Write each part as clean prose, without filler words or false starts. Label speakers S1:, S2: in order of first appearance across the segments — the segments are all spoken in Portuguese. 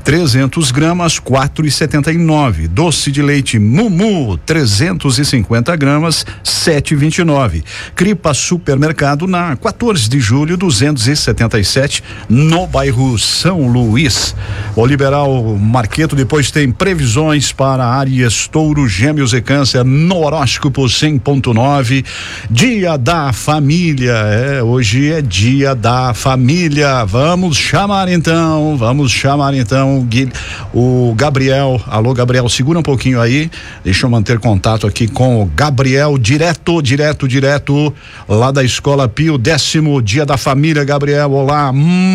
S1: 300 gramas, 4,79. Doce de leite Mumu, 350 gramas, 7,29. Cripa Supermercado na 14 de julho, 277, no bairro São Luís. Vou liberar o Marqueto, depois tem previsões para Áries, Touro, Gêmeos e Câncer no horóscopo 100.9. Dia da família, hoje é dia da família. Vamos chamar então o Gabriel. Alô, Gabriel, segura um pouquinho aí, deixa eu manter contato aqui com o Gabriel, direto lá da Escola Pio 10º, dia da família. Gabriel, olá,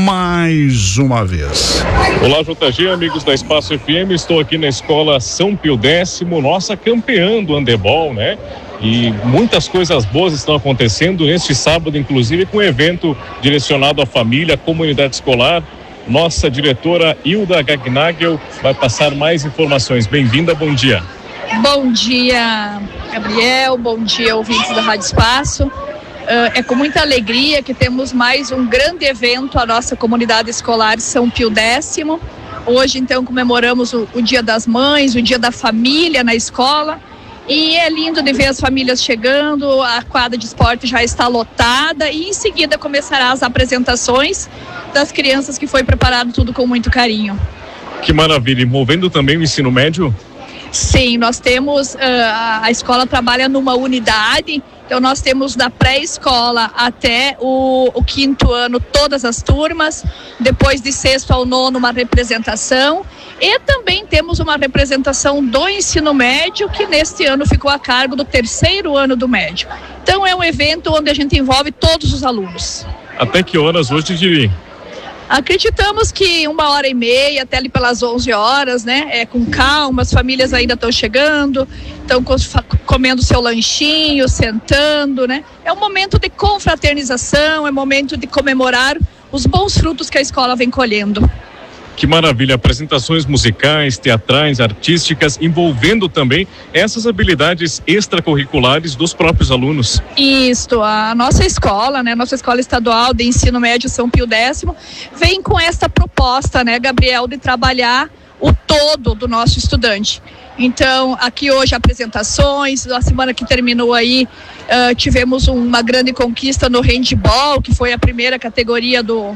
S1: mais uma vez.
S2: Olá, JG, amigos da Espaço FM, estou aqui na Escola São Pio 10º, nossa campeã do handebol, né? E muitas coisas boas estão acontecendo neste sábado, inclusive com um evento direcionado à família, à comunidade escolar. Nossa diretora Hilda Gagnagel vai passar mais informações. Bem-vinda, bom dia.
S3: Bom dia, Gabriel, bom dia, ouvintes da Rádio Espaço. É com muita alegria que temos mais um grande evento à nossa comunidade escolar São Pio 10º. Hoje, então, comemoramos o Dia das Mães, o Dia da Família na escola. E é lindo de ver as famílias chegando, a quadra de esporte já está lotada e em seguida começará as apresentações das crianças, que foi preparado tudo com muito carinho.
S2: Que maravilha, envolvendo também o ensino médio?
S3: Sim, nós temos, a escola trabalha numa unidade, então nós temos da pré-escola até o 5º ano todas as turmas, depois de 6º ao 9º uma representação, e também temos uma representação do ensino médio, que neste ano ficou a cargo do 3º ano do médio. Então é um evento onde a gente envolve todos os alunos.
S2: Até que horas hoje, Diri?
S3: Acreditamos que 1h30, até ali pelas 11 horas, né? Com calma, as famílias ainda estão chegando, estão comendo seu lanchinho, sentando, né? É um momento de confraternização, é um momento de comemorar os bons frutos que a escola vem colhendo.
S2: Que maravilha, apresentações musicais, teatrais, artísticas, envolvendo também essas habilidades extracurriculares dos próprios alunos.
S3: Isso, a nossa escola, né, nossa escola estadual de ensino médio São Pio 10º, vem com esta proposta, né, Gabriel, de trabalhar o todo do nosso estudante. Então, aqui hoje apresentações, na semana que terminou aí, tivemos uma grande conquista no handball, que foi a primeira categoria dos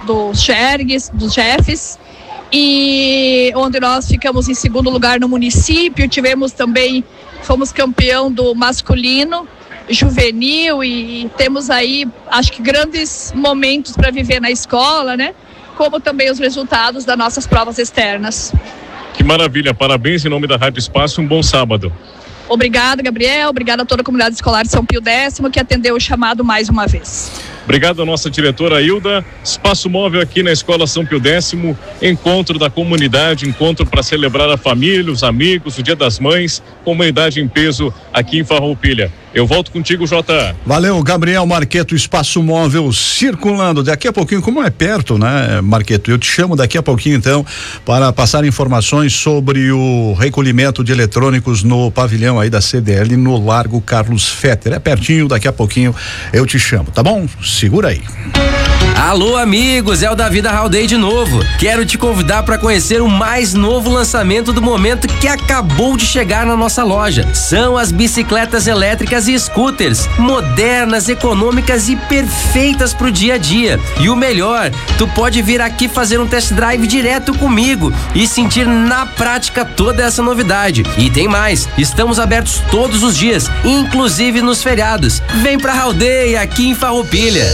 S3: jefes, e onde nós ficamos em 2º lugar no município. Fomos campeão do masculino, juvenil, e temos aí, acho que grandes momentos para viver na escola, né? Como também os resultados das nossas provas externas.
S2: Que maravilha, parabéns em nome da Rádio Espaço, um bom sábado.
S3: Obrigada, Gabriel, obrigada a toda a comunidade escolar de São Pio 10º, que atendeu o chamado mais uma vez.
S2: Obrigado à nossa diretora Hilda. Espaço móvel aqui na Escola São Pio 10º, encontro da comunidade, encontro para celebrar a família, os amigos, o Dia das Mães, comunidade em peso aqui em Farroupilha. Eu volto contigo, Jota.
S1: Valeu, Gabriel Marqueto, Espaço Móvel circulando. Daqui a pouquinho, como é perto, né, Marqueto? Eu te chamo daqui a pouquinho, então, para passar informações sobre o recolhimento de eletrônicos no pavilhão aí da CDL no Largo Carlos Fetter. É pertinho, daqui a pouquinho eu te chamo, tá bom? Segura aí.
S4: Alô, amigos, é o Davi da Haldei de novo. Quero te convidar para conhecer o mais novo lançamento do momento, que acabou de chegar na nossa loja. São as bicicletas elétricas e scooters, modernas, econômicas e perfeitas pro dia a dia. E o melhor, tu pode vir aqui fazer um test drive direto comigo e sentir na prática toda essa novidade. E tem mais, estamos abertos todos os dias, inclusive nos feriados. Vem pra Haldei, aqui em Farroupilha.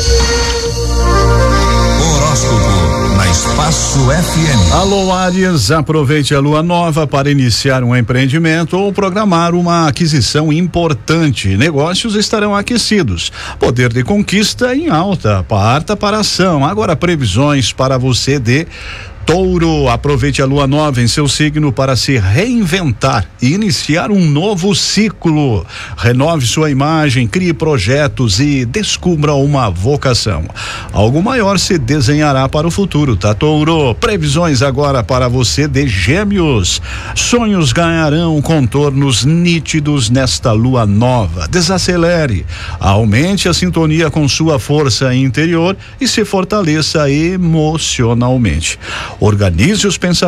S5: Horóscopo na Espaço FM.
S1: Alô, Áries, aproveite a lua nova para iniciar um empreendimento ou programar uma aquisição importante. Negócios estarão aquecidos. Poder de conquista em alta. Parta para a ação. Agora, previsões para você de Touro. Aproveite a lua nova em seu signo para se reinventar e iniciar um novo ciclo. Renove sua imagem, crie projetos e descubra uma vocação. Algo maior se desenhará para o futuro, tá, Touro? Previsões agora para você de Gêmeos. Sonhos ganharão contornos nítidos nesta lua nova. Desacelere, aumente a sintonia com sua força interior e se fortaleça emocionalmente. Organize os pensamentos